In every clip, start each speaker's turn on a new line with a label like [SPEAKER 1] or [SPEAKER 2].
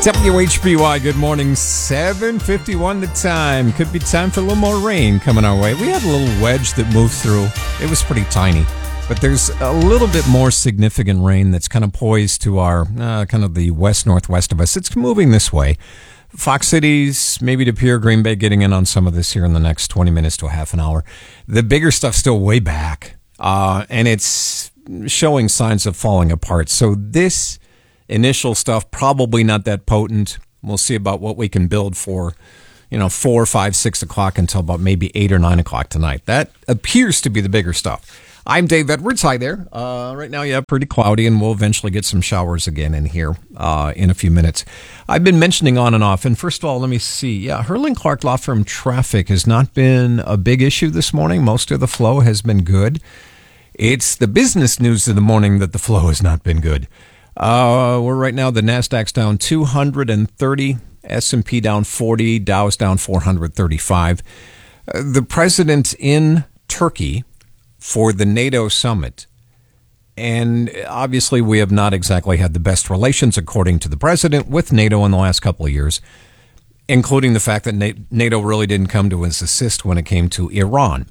[SPEAKER 1] WHBY, good morning, 7:51 the time. Could be time for a little more rain coming our way. We had a little wedge that moved through. It was pretty tiny, but there's a little bit more significant rain that's kind of poised to our, kind of the west-northwest of us. It's moving this way. Fox Cities, maybe to Pierre, Green Bay, getting in on some of this here in the next 20 minutes to a half an hour. The bigger stuff's still way back, and it's showing signs of falling apart. So this initial stuff, probably not that potent. We'll see about what we can build for, 4, 5, 6 o'clock until about maybe 8 or 9 o'clock tonight. That appears to be the bigger stuff. I'm Dave Edwards. Hi there. Right now, pretty cloudy, and we'll eventually get some showers again in here in a few minutes. I've been mentioning on and off, and first of all, let me see. Yeah, Hurling Clark Law Firm traffic has not been a big issue this morning. Most of the flow has been good. It's the business news of the morning that the flow has not been good. We're right now, the NASDAQ's down 230, S&P down 40, Dow's down 435. The president in Turkey for the NATO summit, and obviously we have not exactly had the best relations, according to the president, with NATO in the last couple of years, including the fact that NATO really didn't come to his assist when it came to Iran.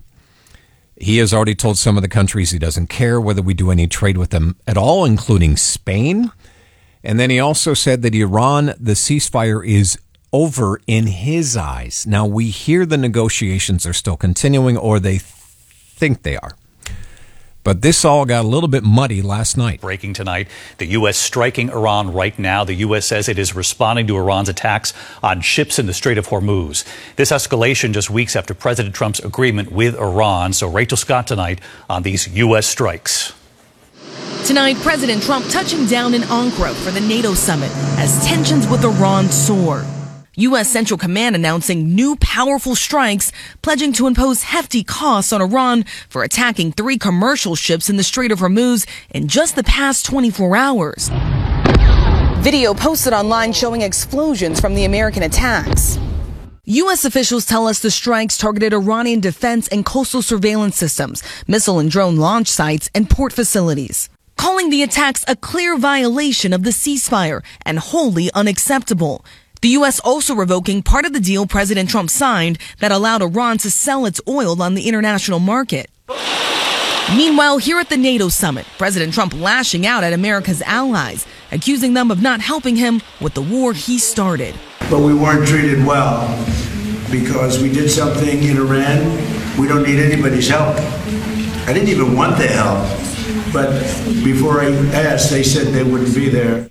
[SPEAKER 1] He has already told some of the countries he doesn't care whether we do any trade with them at all, including Spain. And then he also said that Iran, the ceasefire is over in his eyes. Now, we hear the negotiations are still continuing, or they think they are. But this all got a little bit muddy last night.
[SPEAKER 2] Breaking tonight, the U.S. striking Iran right now. The U.S. says it is responding to Iran's attacks on ships in the Strait of Hormuz. This escalation just weeks after President Trump's agreement with Iran. So Rachel Scott tonight on these U.S. strikes.
[SPEAKER 3] Tonight, President Trump touching down in Ankara for the NATO summit as tensions with Iran soar. U.S. Central Command announcing new powerful strikes, pledging to impose hefty costs on Iran for attacking 3 commercial ships in the Strait of Hormuz in just the past 24 hours. Video posted online showing explosions from the American attacks. U.S. officials tell us the strikes targeted Iranian defense and coastal surveillance systems, missile and drone launch sites, and port facilities, calling the attacks a clear violation of the ceasefire and wholly unacceptable. The U.S. also revoking part of the deal President Trump signed that allowed Iran to sell its oil on the international market. Meanwhile, here at the NATO summit, President Trump lashing out at America's allies, accusing them of not helping him with the war he started.
[SPEAKER 4] But we weren't treated well because we did something in Iran. We don't need anybody's help. I didn't even want their help. But before I asked, they said they wouldn't be there.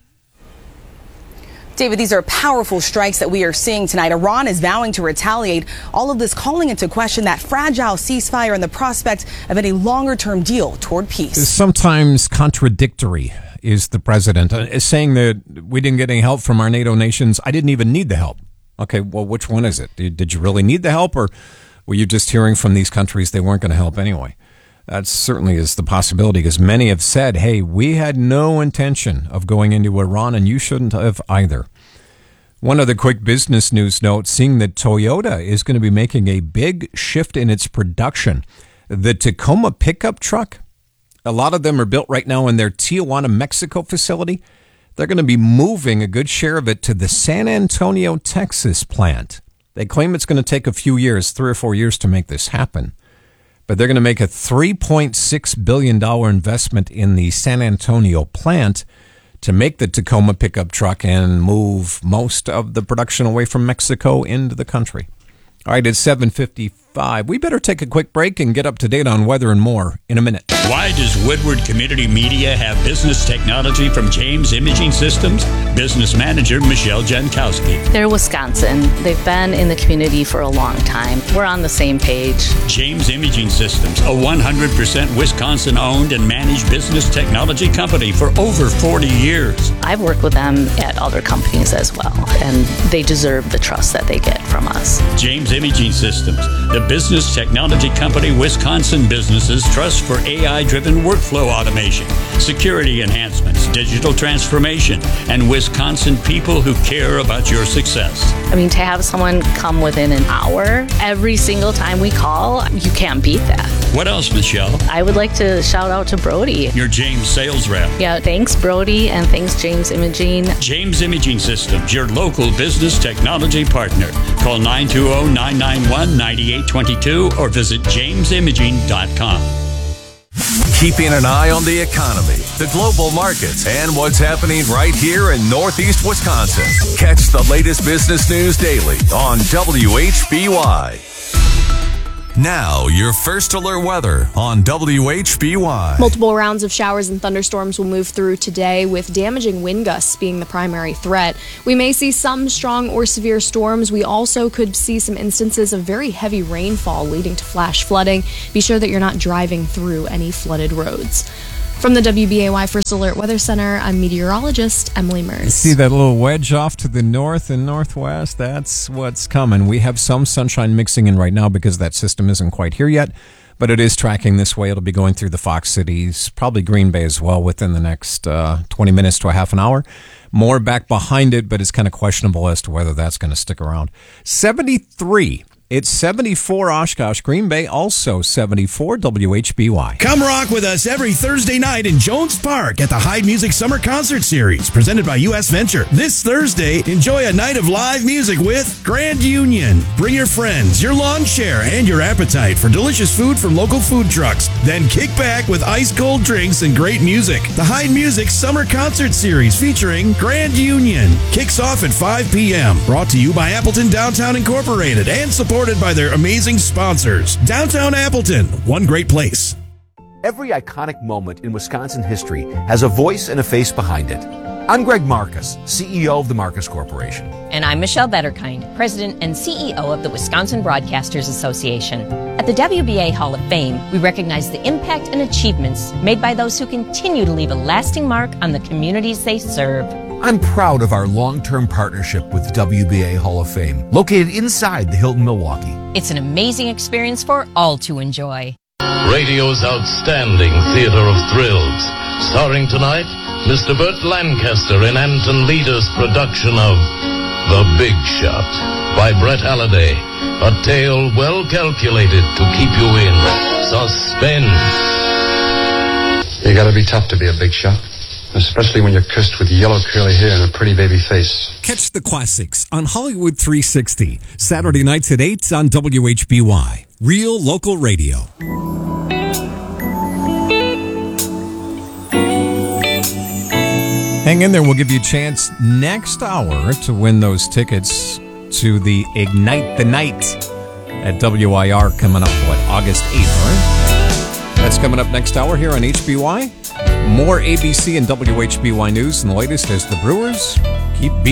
[SPEAKER 3] David, these are powerful strikes that we are seeing tonight. Iran is vowing to retaliate, all of this calling into question that fragile ceasefire and the prospect of any longer-term deal toward peace.
[SPEAKER 1] Sometimes contradictory is the president, saying that we didn't get any help from our NATO nations. I didn't even need the help. Okay, well, which one is it? Did you really need the help, or were you just hearing from these countries they weren't going to help anyway? That certainly is the possibility, because many have said, hey, we had no intention of going into Iran, and you shouldn't have either. One other quick business news note, seeing that Toyota is going to be making a big shift in its production. The Tacoma pickup truck, a lot of them are built right now in their Tijuana, Mexico facility. They're going to be moving a good share of it to the San Antonio, Texas plant. They claim it's going to take a few years, 3 or 4 years to make this happen. But they're going to make a $3.6 billion investment in the San Antonio plant to make the Tacoma pickup truck and move most of the production away from Mexico into the country. All right, it's 7:55. We better take a quick break and get up to date on weather and more in a minute.
[SPEAKER 5] Why does Woodward Community Media have business technology from James Imaging Systems? Business manager Michelle Jankowski.
[SPEAKER 6] They're Wisconsin. They've been in the community for a long time. We're on the same page.
[SPEAKER 5] James Imaging Systems, a 100% Wisconsin-owned and managed business technology company for over 40 years.
[SPEAKER 6] I've worked with them at other companies as well, and they deserve the trust that they get from us.
[SPEAKER 5] James Imaging Systems, the the business technology company Wisconsin businesses trust for AI-driven workflow automation, security enhancements, digital transformation, and Wisconsin people who care about your success.
[SPEAKER 6] I mean, to have someone come within an hour every single time we call, you can't beat that.
[SPEAKER 5] What else, Michelle?
[SPEAKER 6] I would like to shout out to Brody.
[SPEAKER 5] Your James sales rep.
[SPEAKER 6] Yeah, thanks Brody and thanks James Imaging.
[SPEAKER 5] James Imaging Systems, your local business technology partner. Call 920-991-9822 or visit jamesimaging.com.
[SPEAKER 7] Keeping an eye on the economy, the global markets, and what's happening right here in Northeast Wisconsin. Catch the latest business news daily on WHBY. Now, your first alert weather on WHBY.
[SPEAKER 8] Multiple rounds of showers and thunderstorms will move through today, with damaging wind gusts being the primary threat. We may see some strong or severe storms. We also could see some instances of very heavy rainfall leading to flash flooding. Be sure that you're not driving through any flooded roads. From the WBAY First Alert Weather Center, I'm meteorologist Emily Mers.
[SPEAKER 1] See that little wedge off to the north and northwest? That's what's coming. We have some sunshine mixing in right now because that system isn't quite here yet, but it is tracking this way. It'll be going through the Fox cities, probably Green Bay as well, within the next 20 minutes to a half an hour. More back behind it, but it's kind of questionable as to whether that's going to stick around. 73. It's 74 Oshkosh. Green Bay also 74 WHBY.
[SPEAKER 9] Come rock with us every Thursday night in Jones Park at the Hyde Music Summer Concert Series, presented by U.S. Venture. This Thursday, enjoy a night of live music with Grand Union. Bring your friends, your lawn chair, and your appetite for delicious food from local food trucks. Then kick back with ice-cold drinks and great music. The Hyde Music Summer Concert Series featuring Grand Union kicks off at 5 p.m. Brought to you by Appleton Downtown Incorporated and supported by their amazing sponsors. Downtown Appleton, one great place.
[SPEAKER 10] Every iconic moment in Wisconsin history has a voice and a face behind it. I'm Greg Marcus, CEO of the Marcus Corporation.
[SPEAKER 11] And I'm Michelle Betterkind, President and CEO of the Wisconsin Broadcasters Association. At the WBA Hall of Fame, we recognize the impact and achievements made by those who continue to leave a lasting mark on the communities they serve.
[SPEAKER 10] I'm proud of our long-term partnership with WBA Hall of Fame, located inside the Hilton Milwaukee.
[SPEAKER 11] It's an amazing experience for all to enjoy.
[SPEAKER 12] Radio's outstanding theater of thrills. Starring tonight, Mr. Burt Lancaster in Anton Leader's production of The Big Shot by Brett Halliday. A tale well calculated to keep you in suspense.
[SPEAKER 13] You gotta be tough to be a big shot. Especially when you're cursed with yellow curly hair and a pretty baby face.
[SPEAKER 14] Catch the classics on Hollywood 360. Saturday nights at 8 on WHBY. Real local radio.
[SPEAKER 1] Hang in there. We'll give you a chance next hour to win those tickets to the Ignite the Night at WIR coming up, August 8th, right? That's coming up next hour here on HBY. More ABC and WHBY news and the latest as the Brewers keep beating